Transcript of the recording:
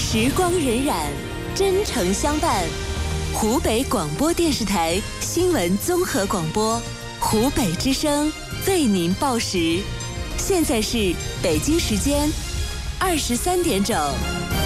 时光荏苒，真诚相伴。湖北广播电视台新闻综合广播，湖北之声为您报时。现在是北京时间23点整。